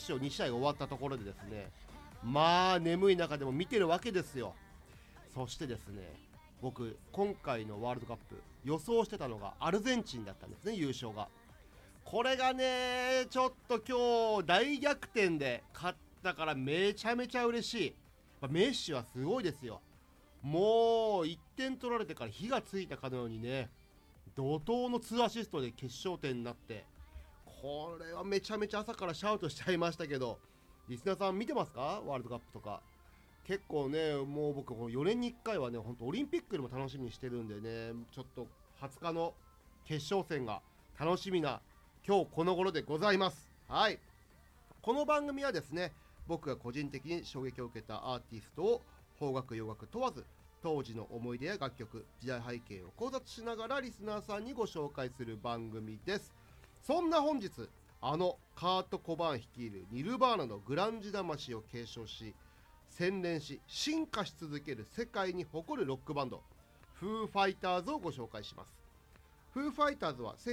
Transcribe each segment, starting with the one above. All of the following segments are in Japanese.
勝2試合終わったところでですね、まあ眠い中でも見てるわけですよ。そしてですね、僕今回のワールドカップ予想してたのがアルゼンチンだったんですね、優勝が。これがねちょっと今日大逆転で勝ったからめちゃめちゃ嬉しい。メッシはすごいですよ。もう1点取られてから火がついたかのようにね、怒涛の2アシストで決勝点になって、これはめちゃめちゃ朝からシャウトしちゃいましたけど、リスナーさん見てますか？ワールドカップとか結構ね、もう僕この4年に1回はね、本当オリンピックよりも楽しみにしてるんでね、ちょっと20日の決勝戦が楽しみな今日この頃でございます。はい、この番組はですね、僕が個人的に衝撃を受けたアーティストを邦楽洋楽問わず当時の思い出や楽曲、時代背景を考察しながらリスナーさんにご紹介する番組です。そんな本日、あのカート・コバーン率いるニルバーナのグランジ魂を継承し洗練し進化し続ける世界に誇るロックバンド、フーファイターズをご紹介します。フーファイターズは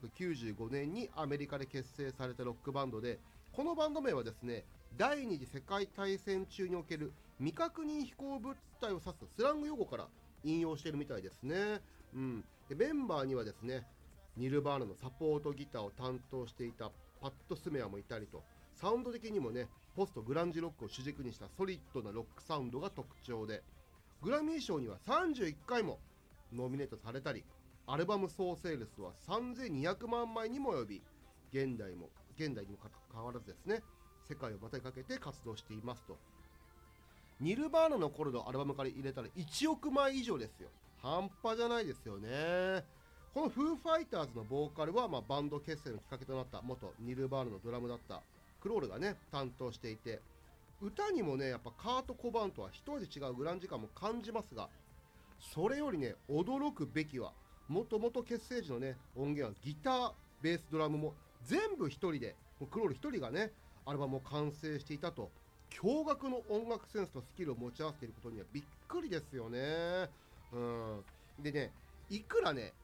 1995年にアメリカで結成されたロックバンドで、このバンド名はですね、第二次世界大戦中における未確認飛行物体を指すスラング用語から引用しているみたいですね。でメンバーにはですね、ニルバーナのサポートギターを担当していたパッド・スメアもいたりと、サウンド的にもね、ポストグランジロックを主軸にしたソリッドなロックサウンドが特徴で、グラミー賞には31回もノミネートされたり、アルバム総セールスは3200万枚にも及び、現代にもかかわらずですね、世界をまたにかけて活動していますと。ニルバーナの頃のアルバムから入れたら1億枚以上ですよ。半端じゃないですよね。このフーファイターズのボーカルは、バンド結成のきっかけとなった元ニルバーナのドラムだったクロールがね担当していて、歌にもねやっぱカート・コバーンとは一味違うグランジ感も感じますが、それよりね驚くべきは、もともと結成時のね音源はギター、ベース、ドラムも全部一人で、クロール一人がねアルバムを完成していたと。驚愕の音楽センスとスキルを持ち合わせていることにはびっくりですよね。でね、いくらね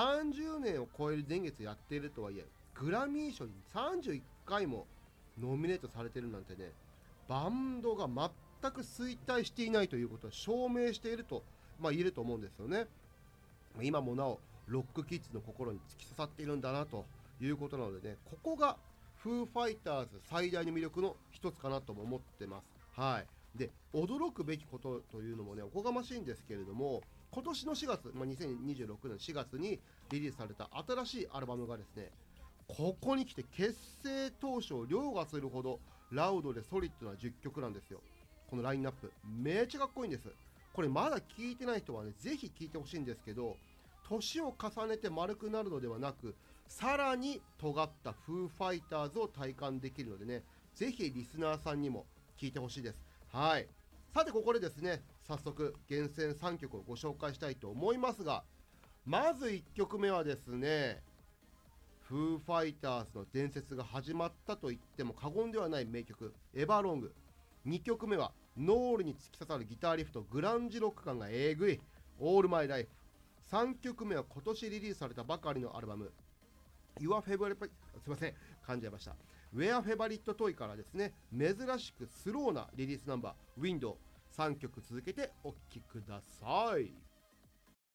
30年を超える年月やっているとはいえ、グラミー賞に31回もノミネートされてるなんてね、バンドが全く衰退していないということを証明していると、言えると思うんですよね。今もなおロックキッズの心に突き刺さっているんだなということなのでね、ここがフーファイターズ最大の魅力の一つかなとも思ってます。はい。で、驚くべきことというのもねおこがましいんですけれども、今年の4月、2026年4月にリリースされた新しいアルバムがですね、ここに来て結成当初を凌駕するほどラウドでソリッドな10曲なんですよ。このラインナップめっちゃかっこいいんです。これまだ聞いてない人はねぜひ聞いてほしいんですけど、年を重ねて丸くなるのではなく、さらに尖ったフーファイターズを体感できるのでね、ぜひリスナーさんにも聞いてほしいです。はい。さてここでですね、早速厳選3曲をご紹介したいと思いますが、まず1曲目はですね、フーファイターズの伝説が始まったと言っても過言ではない名曲、エバーロング。2曲目は脳裏に突き刺さるギターリフト、グランジロック感がえぐい、オールマイライフ。3曲目は今年リリースされたばかりのアルバム Your Favorite、 すいません噛んじゃいました、 Where Favorite Toy からですね、珍しくスローなリリースナンバー Window、 3曲続けてお聴きください。